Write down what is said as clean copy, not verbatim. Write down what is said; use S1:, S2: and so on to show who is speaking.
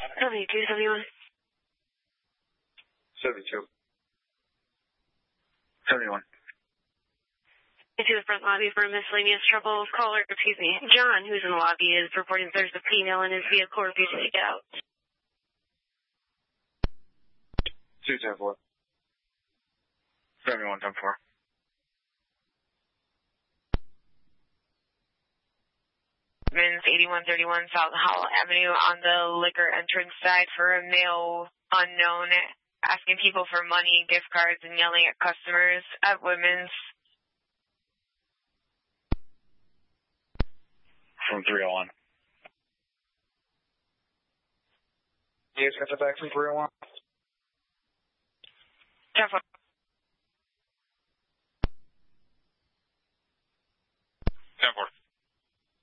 S1: 7271.
S2: 72. 71.
S1: Into the front lobby for miscellaneous trouble. Caller, John, who's in the lobby, is reporting there's a female in his vehicle, refusing to get out.
S2: 210-4. 71-10-4.
S3: Men's 8131 South Howell Avenue on the liquor entrance side for a male unknown asking people for money, gift cards, and yelling at customers at Women's.
S2: From 301. You guys got the back from 301?
S3: 10-4.